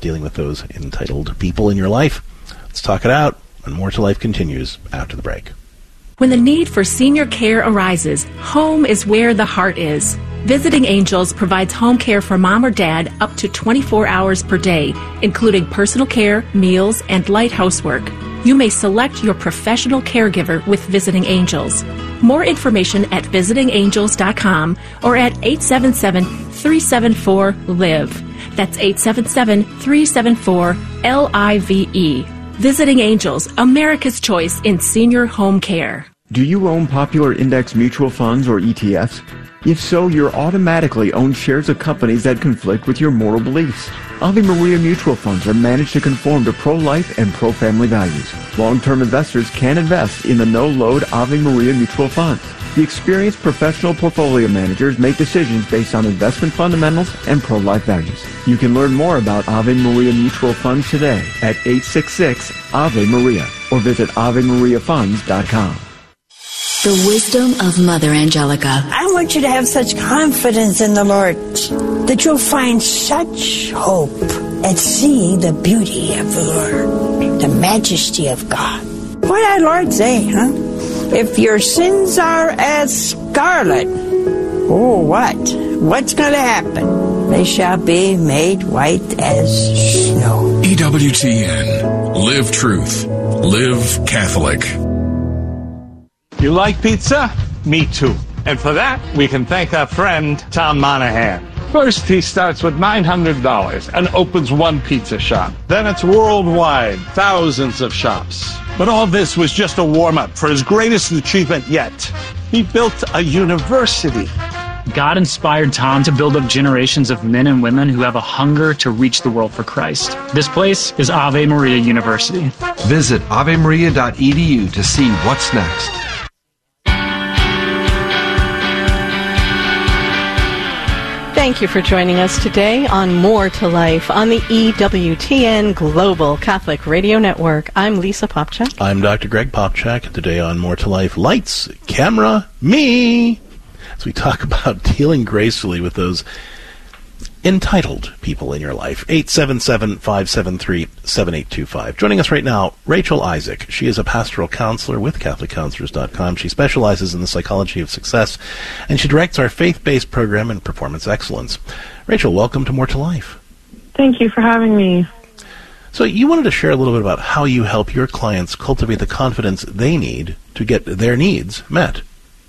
dealing with those entitled people in your life. Let's talk it out, and More to Life continues after the break. When the need for senior care arises, home is where the heart is. Visiting Angels provides home care for mom or dad up to 24 hours per day, including personal care, meals, and light housework. You may select your professional caregiver with Visiting Angels. More information at visitingangels.com or at 877-374-LIVE. That's 877-374-LIVE. Visiting Angels, America's choice in senior home care. Do you own popular index mutual funds or ETFs? If so, you're automatically owned shares of companies that conflict with your moral beliefs. Ave Maria mutual funds are managed to conform to pro-life and pro-family values. Long-term investors can invest in the no-load Ave Maria mutual funds. The experienced professional portfolio managers make decisions based on investment fundamentals and pro-life values. You can learn more about Ave Maria mutual funds today at 866-AVE-MARIA or visit AveMariaFunds.com. The wisdom of Mother Angelica. I want you to have such confidence in the Lord that you'll find such hope and see the beauty of the Lord, the majesty of God. What did our Lord say, huh? If your sins are as scarlet, oh, what? What's going to happen? They shall be made white as snow. EWTN. Live truth. Live Catholic. You like pizza? Me too. And for that, we can thank our friend, Tom Monahan. First, he starts with $900 and opens one pizza shop. Then it's worldwide, thousands of shops. But all this was just a warm-up for his greatest achievement yet. He built a university. God inspired Tom to build up generations of men and women who have a hunger to reach the world for Christ. This place is Ave Maria University. Visit avemaria.edu to see what's next. Thank you for joining us today on More to Life on the EWTN Global Catholic Radio Network. I'm Lisa Popchak. I'm Dr. Greg Popchak. Today on More to Life, lights, camera, me. As we talk about dealing gracefully with those entitled people in your life. 877-573-7825. Joining us right now, Rachel Isaac. She is a pastoral counselor with CatholicCounselors.com. She specializes in the psychology of success, and she directs our faith-based program in performance excellence. Rachel, welcome to More to Life. Thank you for having me. So you wanted to share a little bit about how you help your clients cultivate the confidence they need to get their needs met.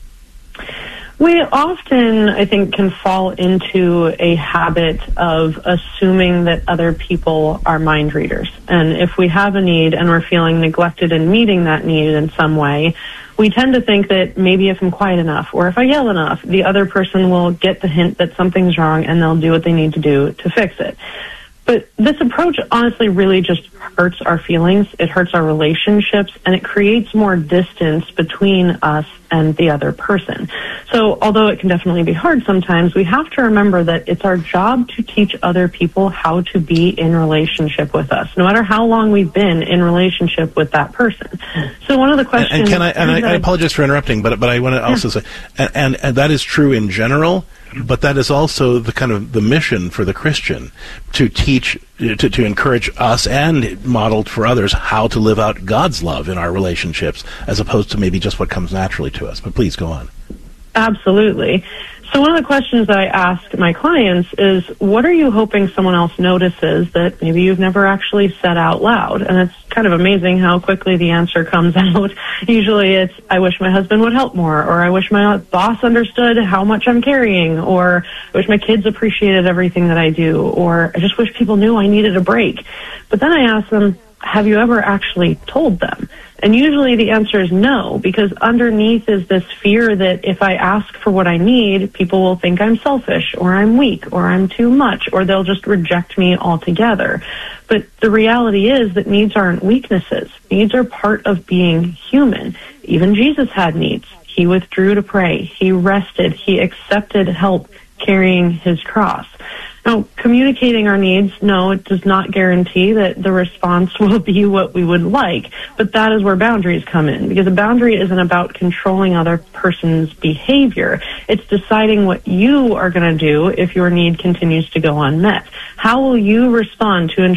We often, I think, can fall into a habit of assuming that other people are mind readers. And if we have a need and we're feeling neglected in meeting that need in some way, we tend to think that maybe if I'm quiet enough or if I yell enough, the other person will get the hint that something's wrong and they'll do what they need to do to fix it. But this approach honestly really just hurts our feelings, it hurts our relationships, and it creates more distance between us and the other person. So although it can definitely be hard sometimes, we have to remember that it's our job to teach other people how to be in relationship with us, no matter how long we've been in relationship with that person. So one of the questions... I apologize for interrupting, but I want to also say, and that is true in general, but that is also the kind of the mission for the Christian, to teach, to encourage us and model for others how to live out God's love in our relationships, as opposed to maybe just what comes naturally to us. But please go on. Absolutely. So one of the questions that I ask my clients is, what are you hoping someone else notices that maybe you've never actually said out loud? And it's kind of amazing how quickly the answer comes out. Usually it's, I wish my husband would help more, or I wish my boss understood how much I'm carrying, or I wish my kids appreciated everything that I do, or I just wish people knew I needed a break. But then I ask them, have you ever actually told them? And usually the answer is no, because underneath is this fear that if I ask for what I need, people will think I'm selfish, or I'm weak, or I'm too much, or they'll just reject me altogether. But the reality is that needs aren't weaknesses. Needs are part of being human. Even Jesus had needs. He withdrew to pray. He rested. He accepted help carrying his cross. Now, communicating our needs, no, it does not guarantee that the response will be what we would like, but that is where boundaries come in, because a boundary isn't about controlling other person's behavior. It's deciding what you are going to do if your need continues to go unmet. How will you respond to